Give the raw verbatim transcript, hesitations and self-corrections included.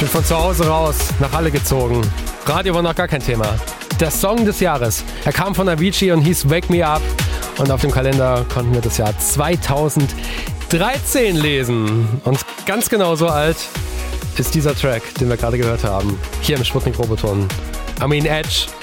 Bin von zu Hause raus, nach Halle gezogen. Radio war noch gar kein Thema. Der Song des Jahres. Er kam von Avicii und hieß Wake Me Up. Und auf dem Kalender konnten wir das Jahr zweitausenddreizehn lesen. Und ganz genau so alt ist dieser Track, den wir gerade gehört haben. Hier im Sputnik Roboton. I mean Edge.